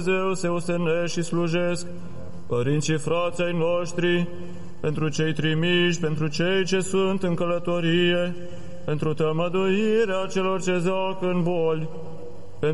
Dumnezeu se ostenește și slujesc, părinții frații ai noștri, pentru cei trimiși, pentru cei ce sunt în călătorie, pentru tămăduirea celor ce zac în boli,